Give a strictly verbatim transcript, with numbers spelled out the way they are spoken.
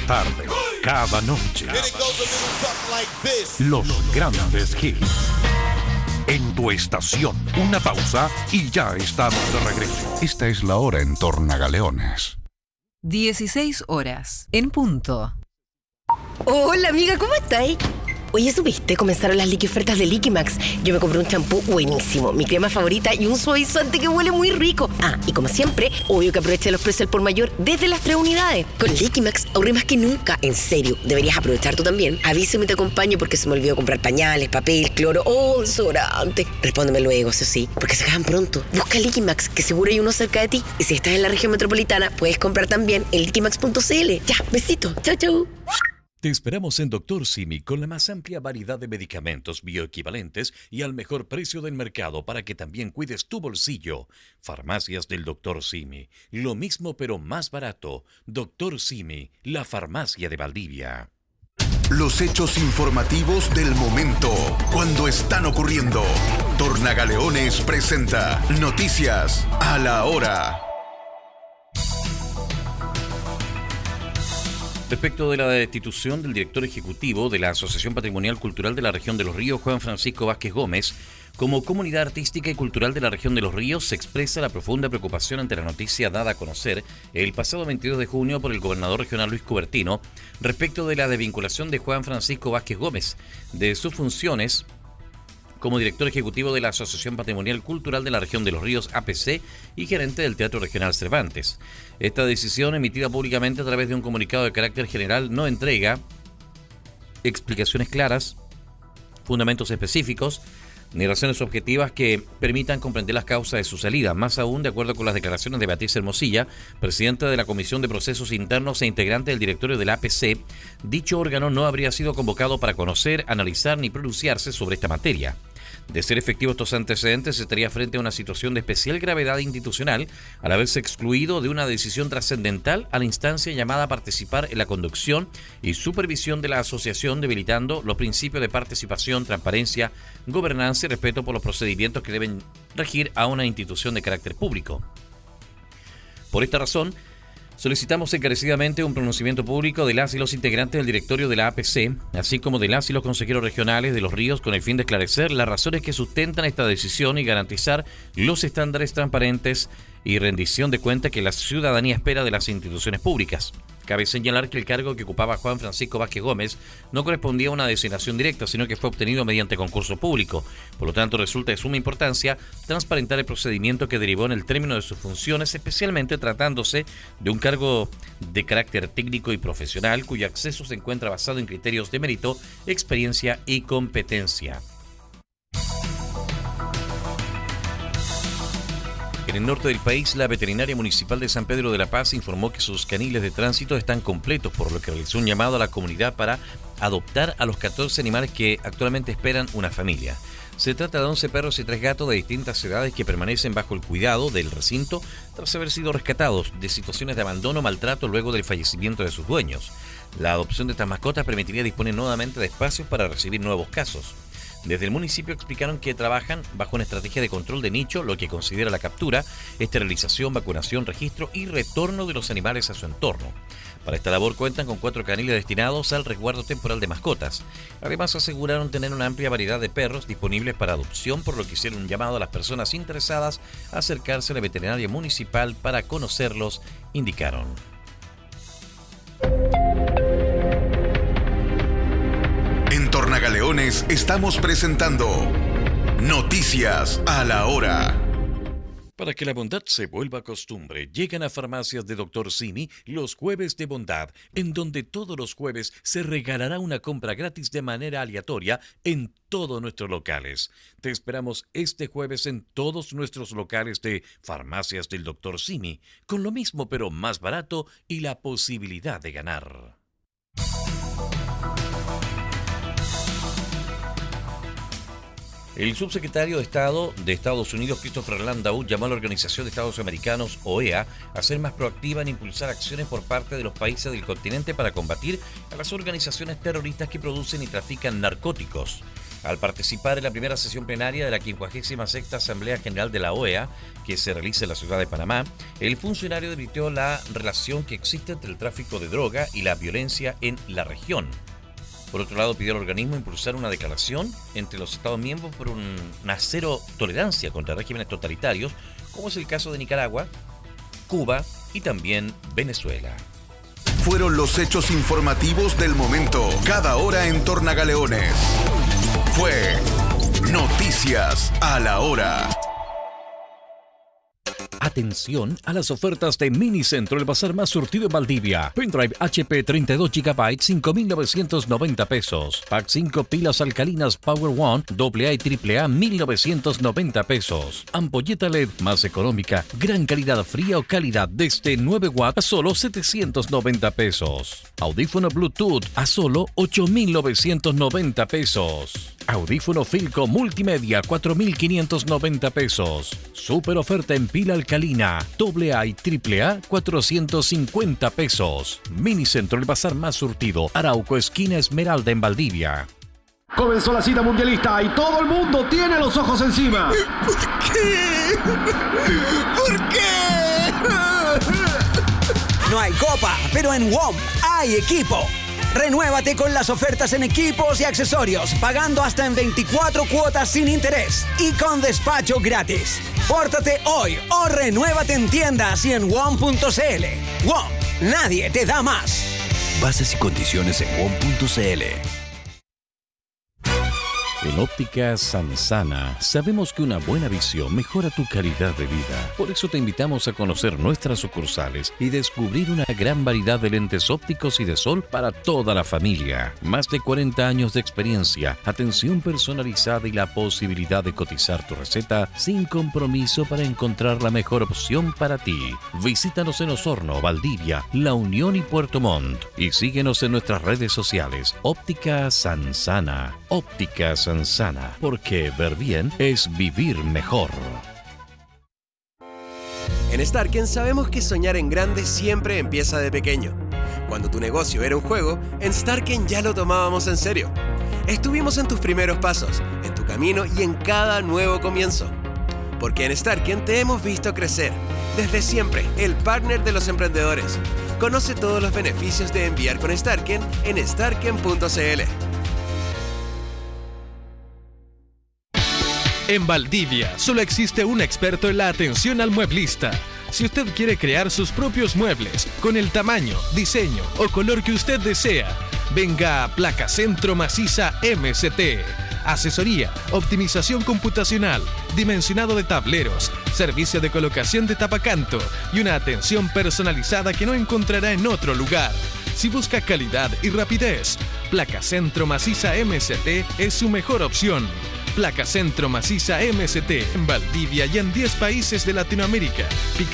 tarde, cada noche. Los grandes hits. En tu estación, una pausa y ya estamos de regreso. Esta es la hora en Tornagaleones. dieciséis horas, en punto. Hola amiga, ¿cómo estáis? Oye, ¿supiste? Comenzaron las liqui ofertas de Liquimax. Yo me compré un champú buenísimo, mi crema favorita y un suavizante que huele muy rico. Ah, y como siempre, obvio que aproveché los precios al por mayor desde las tres unidades. Con Liquimax ahorré más que nunca. En serio, deberías aprovechar tú también. Avísame y te acompaño porque se me olvidó comprar pañales, papel, cloro o desodorante. Respóndeme luego, eso sí, porque se acaban pronto. Busca Liquimax, que seguro hay uno cerca de ti. Y si estás en la región metropolitana, puedes comprar también en liquimax punto c l. Ya, besito. Chau, chau. Te esperamos en Doctor Simi con la más amplia variedad de medicamentos bioequivalentes y al mejor precio del mercado para que también cuides tu bolsillo. Farmacias del Doctor Simi. Lo mismo pero más barato. Doctor Simi, la farmacia de Valdivia. Los hechos informativos del momento, cuando están ocurriendo. Tornagaleones presenta Noticias a la Hora. Respecto de la destitución del director ejecutivo de la Asociación Patrimonial Cultural de la Región de los Ríos, Juan Francisco Vázquez Gómez, como comunidad artística y cultural de la Región de los Ríos se expresa la profunda preocupación ante la noticia dada a conocer el pasado veintidós de junio por el gobernador regional Luis Cubertino respecto de la desvinculación de Juan Francisco Vázquez Gómez de sus funciones como director ejecutivo de la Asociación Patrimonial Cultural de la Región de los Ríos, A P C, y gerente del Teatro Regional Cervantes. Esta decisión, emitida públicamente a través de un comunicado de carácter general, no entrega explicaciones claras, fundamentos específicos, ni razones objetivas que permitan comprender las causas de su salida. Más aún, de acuerdo con las declaraciones de Beatriz Hermosilla, presidenta de la Comisión de Procesos Internos e integrante del directorio del A P C, dicho órgano no habría sido convocado para conocer, analizar ni pronunciarse sobre esta materia. De ser efectivos estos antecedentes, se estaría frente a una situación de especial gravedad institucional al haberse excluido de una decisión trascendental a la instancia llamada a participar en la conducción y supervisión de la asociación, debilitando los principios de participación, transparencia, gobernanza y respeto por los procedimientos que deben regir a una institución de carácter público. Por esta razón, solicitamos encarecidamente un pronunciamiento público de las y los integrantes del directorio de la A P C, así como de las y los consejeros regionales de Los Ríos, con el fin de esclarecer las razones que sustentan esta decisión y garantizar los estándares transparentes y rendición de cuentas que la ciudadanía espera de las instituciones públicas. Cabe señalar que el cargo que ocupaba Juan Francisco Vázquez Gómez no correspondía a una designación directa, sino que fue obtenido mediante concurso público. Por lo tanto, resulta de suma importancia transparentar el procedimiento que derivó en el término de sus funciones, especialmente tratándose de un cargo de carácter técnico y profesional, cuyo acceso se encuentra basado en criterios de mérito, experiencia y competencia. En el norte del país, la veterinaria municipal de San Pedro de la Paz informó que sus caniles de tránsito están completos, por lo que realizó un llamado a la comunidad para adoptar a los catorce animales que actualmente esperan una familia. Se trata de once perros y tres gatos de distintas edades que permanecen bajo el cuidado del recinto tras haber sido rescatados de situaciones de abandono o maltrato luego del fallecimiento de sus dueños. La adopción de estas mascotas permitiría disponer nuevamente de espacios para recibir nuevos casos. Desde el municipio explicaron que trabajan bajo una estrategia de control de nicho, lo que considera la captura, esterilización, vacunación, registro y retorno de los animales a su entorno. Para esta labor cuentan con cuatro caniles destinados al resguardo temporal de mascotas. Además, aseguraron tener una amplia variedad de perros disponibles para adopción, por lo que hicieron un llamado a las personas interesadas a acercarse a la veterinaria municipal para conocerlos, indicaron. En Tornagaleones estamos presentando Noticias a la Hora. Para que la bondad se vuelva costumbre, llegan a Farmacias de Doctor Simi los jueves de bondad, en donde todos los jueves se regalará una compra gratis de manera aleatoria en todos nuestros locales. Te esperamos este jueves en todos nuestros locales de Farmacias del Doctor Simi, con lo mismo pero más barato y la posibilidad de ganar. El subsecretario de Estado de Estados Unidos, Christopher Landau, llamó a la Organización de Estados Americanos, O E A, a ser más proactiva en impulsar acciones por parte de los países del continente para combatir a las organizaciones terroristas que producen y trafican narcóticos. Al participar en la primera sesión plenaria de la quincuagésima sexta Asamblea General de la O E A, que se realiza en la ciudad de Panamá, el funcionario advirtió la relación que existe entre el tráfico de droga y la violencia en la región. Por otro lado, pidió al organismo impulsar una declaración entre los Estados miembros por un- una cero tolerancia contra regímenes totalitarios, como es el caso de Nicaragua, Cuba y también Venezuela. Fueron los hechos informativos del momento, cada hora en Tornagaleones. Fue Noticias a la Hora. Atención a las ofertas de Minicentro, el bazar más surtido en Valdivia. Pendrive H P treinta y dos gigabytes, cinco mil novecientos noventa pesos. Pack cinco pilas alcalinas Power One, doble A y triple A, mil novecientos noventa pesos. Ampolleta L E D más económica, gran calidad fría o calidad desde nueve watts a solo setecientos noventa pesos. Audífono Bluetooth a solo ocho mil novecientos noventa pesos. Audífono Filco Multimedia, cuatro mil quinientos noventa pesos. Super oferta en pila alcalina, doble A y triple A, cuatrocientos cincuenta pesos. Minicentro, el bazar más surtido. Arauco, esquina Esmeralda en Valdivia. Comenzó la cita mundialista y todo el mundo tiene los ojos encima. ¿Por qué? ¿Por qué? No hay copa, pero en W O M hay equipo. Renuévate con las ofertas en equipos y accesorios, pagando hasta en veinticuatro cuotas sin interés y con despacho gratis. Pórtate hoy o renuévate en tiendas y en W O M punto c l. W O M, nadie te da más. Bases y condiciones en W O M punto c l. En Óptica Sansana sabemos que una buena visión mejora tu calidad de vida. Por eso te invitamos a conocer nuestras sucursales y descubrir una gran variedad de lentes ópticos y de sol para toda la familia. Más de cuarenta años de experiencia, atención personalizada y la posibilidad de cotizar tu receta sin compromiso para encontrar la mejor opción para ti. Visítanos en Osorno, Valdivia, La Unión y Puerto Montt. Y síguenos en nuestras redes sociales. Óptica Sansana. Óptica Sansana. Porque ver bien es vivir mejor. En Starken sabemos que soñar en grande siempre empieza de pequeño. Cuando tu negocio era un juego, en Starken ya lo tomábamos en serio. Estuvimos en tus primeros pasos, en tu camino y en cada nuevo comienzo. Porque en Starken te hemos visto crecer. Desde siempre, el partner de los emprendedores. Conoce todos los beneficios de enviar con Starken en starken punto c l. En Valdivia solo existe un experto en la atención al mueblista. Si usted quiere crear sus propios muebles con el tamaño, diseño o color que usted desea, venga a Placa Centro Maciza M C T. Asesoría, optimización computacional, dimensionado de tableros, servicio de colocación de tapacanto y una atención personalizada que no encontrará en otro lugar. Si busca calidad y rapidez, Placa Centro Maciza M C T es su mejor opción. Placa Centro Maciza M C T en Valdivia y en diez países de Latinoamérica.